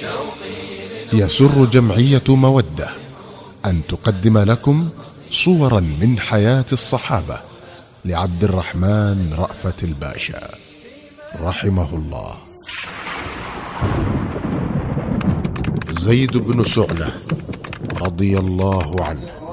يسر جمعية مودة أن تقدم لكم صورا من حياة الصحابة لعبد الرحمن رأفت الباشا رحمه الله. زيد بن سعنة رضي الله عنه